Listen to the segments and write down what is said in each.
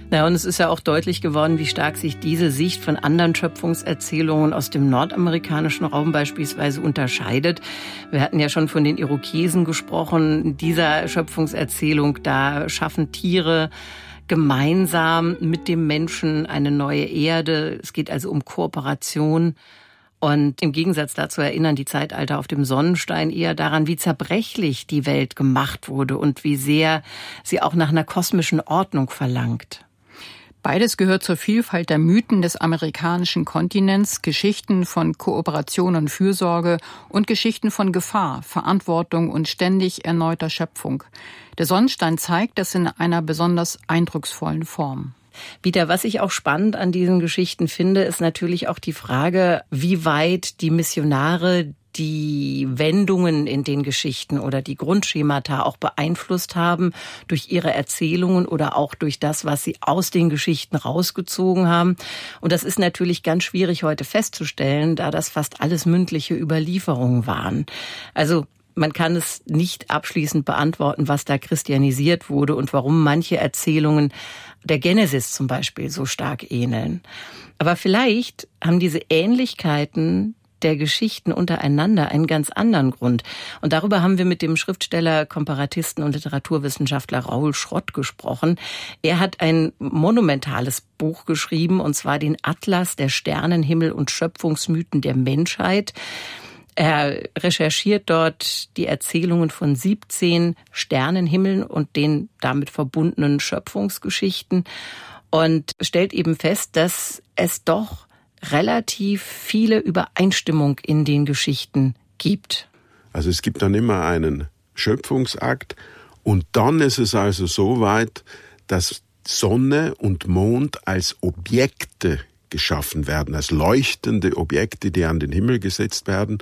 Ja, und es ist ja auch deutlich geworden, wie stark sich diese Sicht von anderen Schöpfungserzählungen aus dem nordamerikanischen Raum beispielsweise unterscheidet. Wir hatten ja schon von den Irokesen gesprochen. In dieser Schöpfungserzählung, da schaffen Tiere gemeinsam mit dem Menschen eine neue Erde. Es geht also um Kooperation. Und im Gegensatz dazu erinnern die Zeitalter auf dem Sonnenstein eher daran, wie zerbrechlich die Welt gemacht wurde und wie sehr sie auch nach einer kosmischen Ordnung verlangt. Beides gehört zur Vielfalt der Mythen des amerikanischen Kontinents, Geschichten von Kooperation und Fürsorge und Geschichten von Gefahr, Verantwortung und ständig erneuter Schöpfung. Der Sonnenstein zeigt das in einer besonders eindrucksvollen Form. Wieder, was ich auch spannend an diesen Geschichten finde, ist natürlich auch die Frage, wie weit die Missionare die Wendungen in den Geschichten oder die Grundschemata auch beeinflusst haben durch ihre Erzählungen oder auch durch das, was sie aus den Geschichten rausgezogen haben. Und das ist natürlich ganz schwierig heute festzustellen, da das fast alles mündliche Überlieferungen waren. Also man kann es nicht abschließend beantworten, was da christianisiert wurde und warum manche Erzählungen der Genesis zum Beispiel so stark ähneln. Aber vielleicht haben diese Ähnlichkeiten der Geschichten untereinander einen ganz anderen Grund. Und darüber haben wir mit dem Schriftsteller, Komparatisten und Literaturwissenschaftler Raoul Schrott gesprochen. Er hat ein monumentales Buch geschrieben, und zwar den Atlas der Sternenhimmel und Schöpfungsmythen der Menschheit. Er recherchiert dort die Erzählungen von 17 Sternenhimmeln und den damit verbundenen Schöpfungsgeschichten und stellt eben fest, dass es doch relativ viele Übereinstimmung in den Geschichten gibt. Also es gibt dann immer einen Schöpfungsakt und dann ist es also so weit, dass Sonne und Mond als Objekte geschaffen werden, als leuchtende Objekte, die an den Himmel gesetzt werden,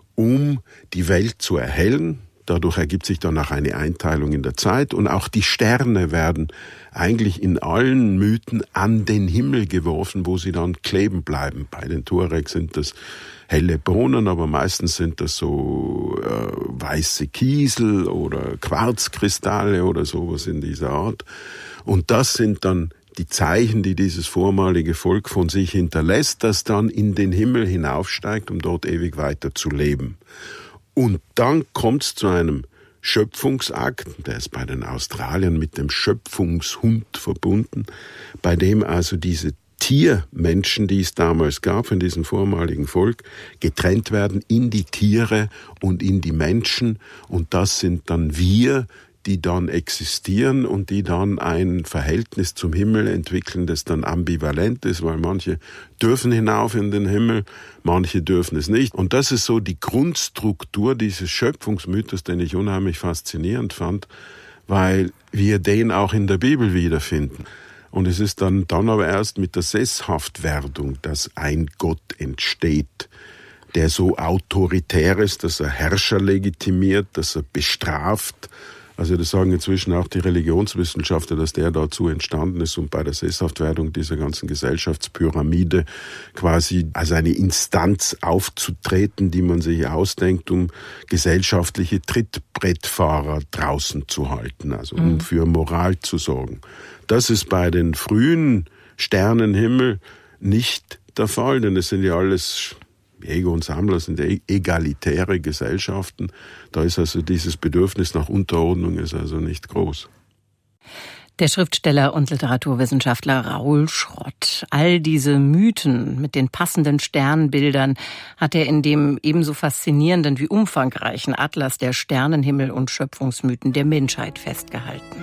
um die Welt zu erhellen. Dadurch ergibt sich dann auch eine Einteilung in der Zeit und auch die Sterne werden eigentlich in allen Mythen an den Himmel geworfen, wo sie dann kleben bleiben. Bei den Tuareg sind das helle Bohnen, aber meistens sind das so weiße Kiesel oder Quarzkristalle oder sowas in dieser Art. Und das sind dann die Zeichen, die dieses vormalige Volk von sich hinterlässt, das dann in den Himmel hinaufsteigt, um dort ewig weiter zu leben. Und dann kommt es zu einem Schöpfungsakt, der ist bei den Australiern mit dem Schöpfungshund verbunden, bei dem also diese Tiermenschen, die es damals gab in diesem vormaligen Volk, getrennt werden in die Tiere und in die Menschen. Und das sind dann wir, die dann existieren und die dann ein Verhältnis zum Himmel entwickeln, das dann ambivalent ist, weil manche dürfen hinauf in den Himmel, manche dürfen es nicht. Und das ist so die Grundstruktur dieses Schöpfungsmythos, den ich unheimlich faszinierend fand, weil wir den auch in der Bibel wiederfinden. Und es ist dann aber erst mit der Sesshaftwerdung, dass ein Gott entsteht, der so autoritär ist, dass er Herrscher legitimiert, dass er bestraft. Also das sagen inzwischen auch die Religionswissenschaftler, dass der dazu entstanden ist, um bei der Sesshaftwerdung dieser ganzen Gesellschaftspyramide quasi als eine Instanz aufzutreten, die man sich ausdenkt, um gesellschaftliche Trittbrettfahrer draußen zu halten, also um für Moral zu sorgen. Das ist bei den frühen Sternenhimmel nicht der Fall, denn es sind ja alles Jäger und Sammler, sind egalitäre Gesellschaften. Da ist also dieses Bedürfnis nach Unterordnung ist also nicht groß. Der Schriftsteller und Literaturwissenschaftler Raoul Schrott. All diese Mythen mit den passenden Sternbildern hat er in dem ebenso faszinierenden wie umfangreichen Atlas der Sternenhimmel und Schöpfungsmythen der Menschheit festgehalten.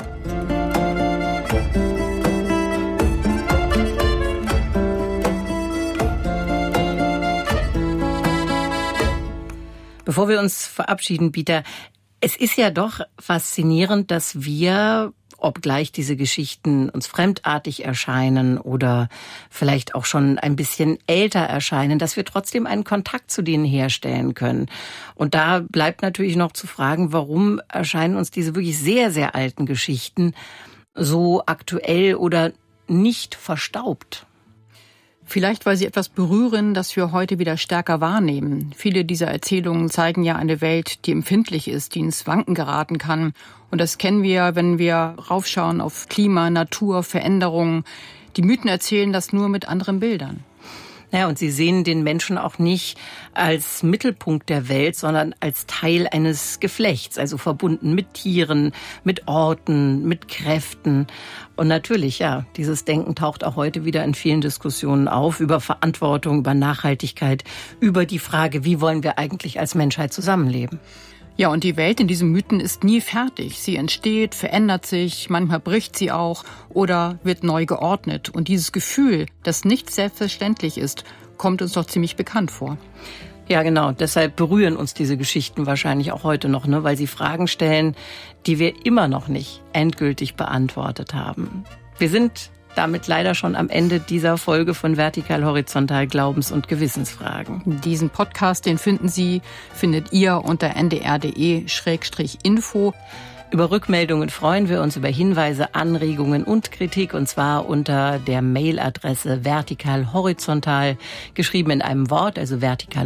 Bevor wir uns verabschieden, Peter, es ist ja doch faszinierend, dass wir, obgleich diese Geschichten uns fremdartig erscheinen oder vielleicht auch schon ein bisschen älter erscheinen, dass wir trotzdem einen Kontakt zu denen herstellen können. Und da bleibt natürlich noch zu fragen, warum erscheinen uns diese wirklich sehr, sehr alten Geschichten so aktuell oder nicht verstaubt? Vielleicht, weil sie etwas berühren, das wir heute wieder stärker wahrnehmen. Viele dieser Erzählungen zeigen ja eine Welt, die empfindlich ist, die ins Wanken geraten kann. Und das kennen wir, wenn wir raufschauen auf Klima, Natur, Veränderungen. Die Mythen erzählen das nur mit anderen Bildern. Ja, und sie sehen den Menschen auch nicht als Mittelpunkt der Welt, sondern als Teil eines Geflechts, also verbunden mit Tieren, mit Orten, mit Kräften. Und natürlich, ja, dieses Denken taucht auch heute wieder in vielen Diskussionen auf über Verantwortung, über Nachhaltigkeit, über die Frage, wie wollen wir eigentlich als Menschheit zusammenleben? Ja, und die Welt in diesen Mythen ist nie fertig. Sie entsteht, verändert sich, manchmal bricht sie auch oder wird neu geordnet. Und dieses Gefühl, dass nichts selbstverständlich ist, kommt uns doch ziemlich bekannt vor. Ja, genau. Deshalb berühren uns diese Geschichten wahrscheinlich auch heute noch, weil sie Fragen stellen, die wir immer noch nicht endgültig beantwortet haben. Wir sind damit leider schon am Ende dieser Folge von Vertikal Horizontal Glaubens- und Gewissensfragen. Diesen Podcast, den findet ihr unter ndr.de/info. Über Rückmeldungen freuen wir uns, über Hinweise, Anregungen und Kritik, und zwar unter der Mailadresse vertikalhorizontal, geschrieben in einem Wort, also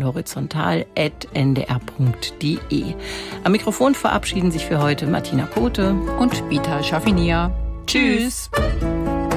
vertikalhorizontal@ndr.de. Am Mikrofon verabschieden sich für heute Martina Kote und Bita Schaffinier. Tschüss!